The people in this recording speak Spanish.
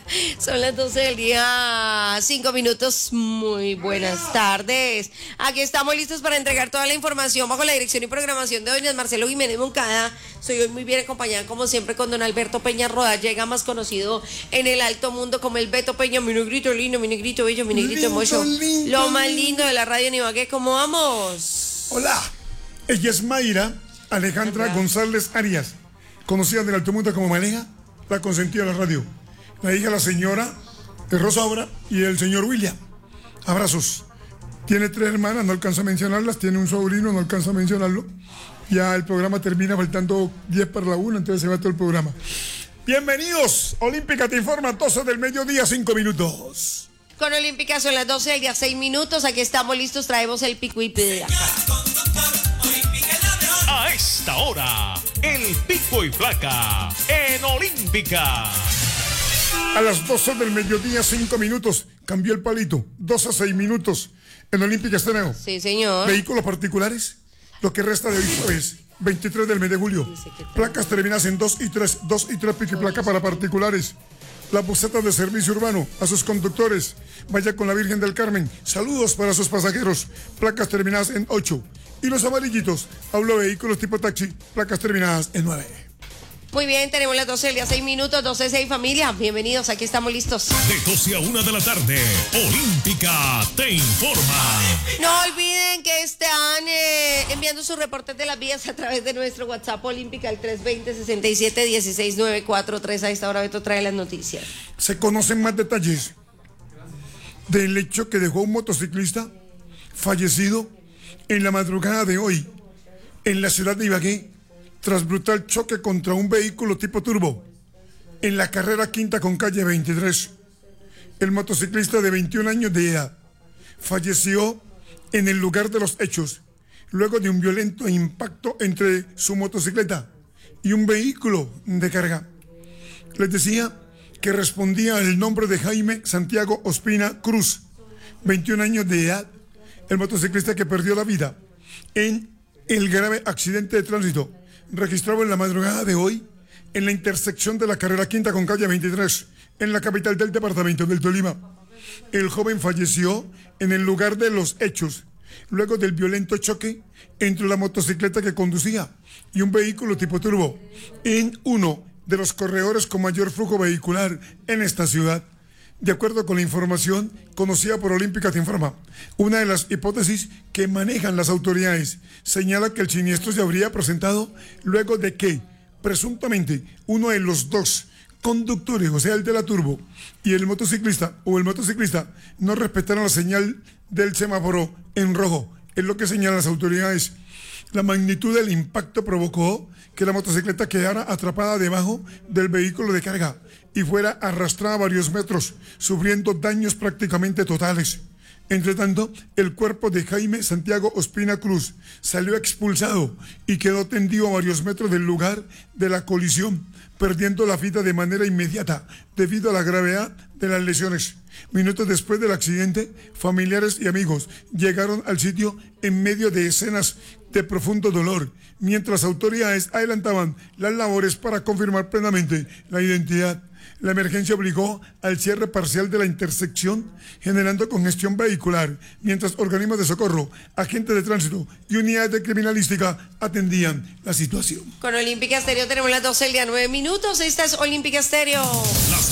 Son las 12 del día, 5 minutos. Muy buenas tardes. Aquí estamos listos para entregar toda la información bajo la dirección y programación de doña Marcelo Jiménez Moncada. Soy hoy muy bien acompañada, como siempre, con don Alberto Peña Roda, llega más conocido en el alto mundo como el Beto Peña. Mi negrito lindo, mi negrito bello, mi negrito hermoso. Lo más lindo de la radio en Ibagué. ¿Cómo vamos? Hola. Ella es Mayra Alejandra González Arias, conocida del alto mundo como Maleja, la consentida de la radio. La hija de la señora Rosaura y el señor William. Abrazos. Tiene 3 hermanas, no alcanza a mencionarlas. Tiene un sobrino, no alcanza a mencionarlo. Ya el programa termina faltando 10 para la 1, entonces se va todo el programa. Bienvenidos. Olímpica te informa, 12 del mediodía, 5 minutos. Con Olímpica son las 12 del día, 6 minutos. Aquí estamos listos, traemos el pico y pide. A esta hora, el pico y placa en Olímpica. A las 12 del mediodía, 5 minutos. Cambió el palito. 12 a 6 minutos. En Olímpica Estéreo. Sí, señor. Vehículos particulares. Lo que resta de hoy jueves, 23 del mes de julio. Placas terminadas en 2 y 3. 2 y 3 pico y placa para particulares. Las busetas de servicio urbano a sus conductores. Vaya con la Virgen del Carmen. Saludos para sus pasajeros. Placas terminadas en 8. Y los amarillitos. Hablo de vehículos tipo taxi. Placas terminadas en 9. Muy bien, tenemos las 12 del día, 6 minutos, 12-6 familia. Bienvenidos, aquí estamos listos. De 12 a 1 de la tarde, Olímpica te informa. No olviden que están enviando sus reportes de las vías a través de nuestro WhatsApp Olímpica, el 320-67-16-943. A esta hora Beto trae las noticias. Se conocen más detalles del hecho que dejó un motociclista fallecido en la madrugada de hoy en la ciudad de Ibagué, tras brutal choque contra un vehículo tipo turbo en la carrera quinta con calle 23. El motociclista de 21 años de edad falleció en el lugar de los hechos luego de un violento impacto entre su motocicleta y un vehículo de carga. Les decía que respondía al nombre de Jaime Santiago Ospina Cruz, 21 años de edad, el motociclista que perdió la vida en el grave accidente de tránsito registrado en la madrugada de hoy en la intersección de la carrera quinta con calle 23, en la capital del departamento del Tolima. El joven falleció en el lugar de los hechos, luego del violento choque entre la motocicleta que conducía y un vehículo tipo turbo, en uno de los corredores con mayor flujo vehicular en esta ciudad. De acuerdo con la información conocida por Olímpica te informa, una de las hipótesis que manejan las autoridades señala que el siniestro se habría presentado luego de que, presuntamente, uno de los dos conductores, o sea, el de la turbo, y el motociclista no respetaron la señal del semáforo en rojo, es lo que señalan las autoridades. La magnitud del impacto provocó que la motocicleta quedara atrapada debajo del vehículo de carga y fuera arrastrada varios metros, sufriendo daños prácticamente totales. Entre tanto, el cuerpo de Jaime Santiago Ospina Cruz salió expulsado y quedó tendido a varios metros del lugar de la colisión, perdiendo la vida de manera inmediata debido a la gravedad de las lesiones. Minutos después del accidente, familiares y amigos llegaron al sitio en medio de escenas de profundo dolor, mientras autoridades adelantaban las labores para confirmar plenamente la identidad. La emergencia obligó al cierre parcial de la intersección, generando congestión vehicular, mientras organismos de socorro, agentes de tránsito y unidades de criminalística atendían la situación. Con Olímpica Estéreo tenemos las 12 del día, 9 minutos. Esta es Olímpica Estéreo.